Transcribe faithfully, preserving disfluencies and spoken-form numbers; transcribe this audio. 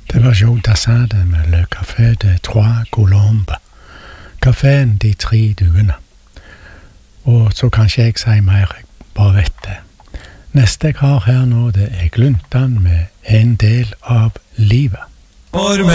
Det var Joe Dassin med Le Café de Trois Colombes. Caféen de tre duene. Og så kanskje jeg sier mer, jeg bare vet det. Neste jeg har her nå, det er Gluntan med en del av livet. For